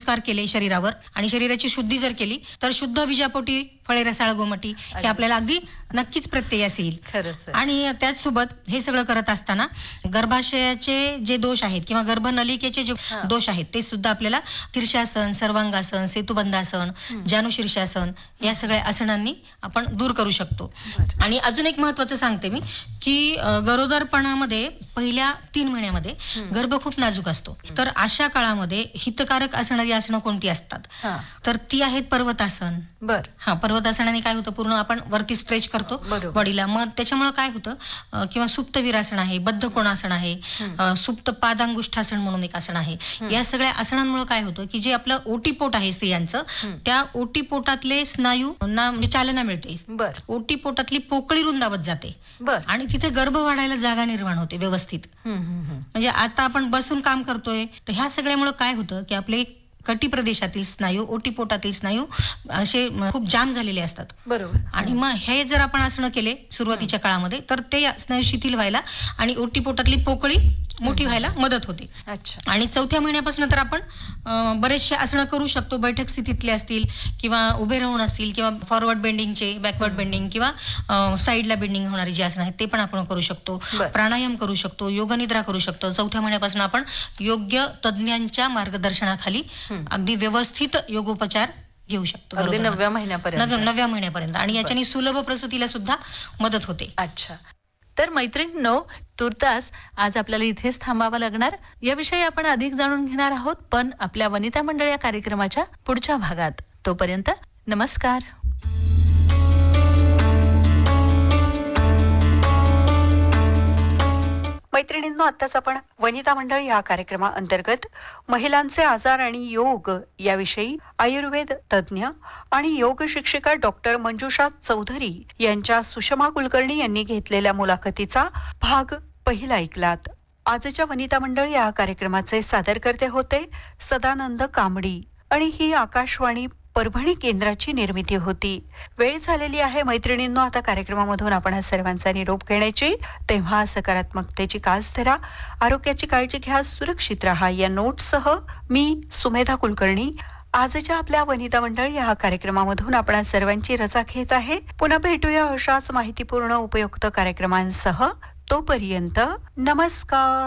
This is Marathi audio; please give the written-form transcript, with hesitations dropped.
संस्कार केले शरीरावर आणि शरीराची शुद्धी जर केली तर शुद्ध बीजापोटी फळे रसाळ गोमटी हे आपल्याला अगदी नक्कीच प्रत्ययास येईल. खरंच आहे. आणि त्याचसोबत हे सगळं करत असताना गर्भाशयाचे जे दोष आहेत किंवा गर्भनलिकेचे जे दोष आहेत ते सुद्धा आपल्याला शीर्षासन, सर्वांगासन, सेतुबंधासन, जानुशीर्षासन या सगळ्या आसनांनी आपण दूर करू शकतो. आणि अजून एक महत्वाचं सांगते मी की गरोदरपणामध्ये पहिल्या 3 महिन्यामध्ये गर्भ खूप नाजूक असतो. तर अशा काळामध्ये हितकारक असणारी आसनं कोणती असतात तर ती आहेत पर्वतासन. बर पर्वतासनाने काय होतं, पूर्ण आपण वरती स्ट्रेच करतो बॉडीला. मग त्याच्यामुळे काय होतं किंवा सुप्त वीरासन आहे, बद्ध कोणासन आहे, सुप्त पादांगुष्ठासन म्हणून एक आसन आहे. या सगळ्या आसनांमुळे काय होतं की जे आपलं ओटीपोट आहे स्त्रियांचं, त्या ओटीपोटातले स्नायू म्हणजे चालना मिळते. ओटीपोटातली पोकळी रुंदावत जाते आणि तिथे गर्भ वाढायला जागा निर्माण होते व्यवस्थित. म्हणजे आता आपण बसून काम करतोय तर ह्या सगळ्यामुळे काय होतं की आपले कटी प्रदेशातील स्नायू, ओटीपोटातील स्नायू असे खूप जाम झालेले असतात. बरोबर. आणि मग हे जर आपण आसनं केले सुरुवातीच्या काळामध्ये तर ते स्नायू शिथिल व्हायला आणि ओटीपोटातली पोकळी मोठी व्हायला मदत होते. आणि 4थ्या महिन्यापासून तर आपण बरेचसे आसनं करू शकतो. बैठक स्थितीतले असतील किंवा उभे राहून असतील किंवा फॉरवर्ड बेंडिंगचे, बॅकवर्ड बेंडिंग किंवा साईडला बेंडिंग होणारी जी आसनं आहेत ते पण आपण करू शकतो. प्राणायाम करू शकतो, योगनिद्रा करू शकतो. 4थ्या महिन्यापासून आपण योग्य तज्ञांच्या मार्गदर्शनाखाली अगदी व्यवस्थित योगोपचार घेऊ शकतो. अगदी 9व्या महिन्यापर्यंत. आणि याच्याने सुलभ प्रसूतीला सुद्धा मदत होते. अच्छा. तर मैत्रिणींनो, तुर्तास आज आपल्याला इथेच थांबावं लागणार. याविषयी आपण अधिक जाणून घेणार आहोत पण आपल्या वनिता मंडळ या कार्यक्रमाच्या पुढच्या भागात. तोपर्यंत नमस्कार. मैत्रिणींनो, आताच आपण वनिता मंडळ या कार्यक्रमाअंतर्गत महिलांचे आजार आणि योग याविषयी आयुर्वेद तज्ज्ञ आणि योग शिक्षिका डॉक्टर मंजुषा चौधरी यांच्या सुषमा कुलकर्णी यांनी घेतलेल्या मुलाखतीचा भाग पहिला ऐकलात. आजच्या वनिता मंडळ या कार्यक्रमाचे सादरकर्ते होते सदानंद कांबडी आणि ही आकाशवाणी परभणी केंद्राची निर्मिती होती. वेळ झालेली आहे मैत्रिणींनो आता कार्यक्रमामधून आपण सर्वांचा निरोप घेण्याची. तेव्हा सकारात्मकतेची कास धरा, आरोग्याची काळजी घ्या, सुरक्षित राहा या नोटसह मी सुमेधा कुलकर्णी आजच्या आपल्या वनिता मंडळ या कार्यक्रमामधून आपण सर्वांची रजा घेत आहे. पुन्हा भेटूया अशाच माहितीपूर्ण उपयुक्त कार्यक्रमांसह. तोपर्यंत नमस्कार.